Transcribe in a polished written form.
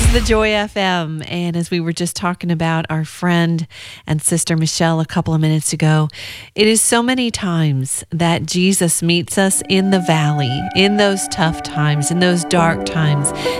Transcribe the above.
is the Joy FM. And as we were just talking about our friend and sister Michelle a couple of minutes ago, it is so many times that Jesus meets us in the valley, in those tough times, in those dark times.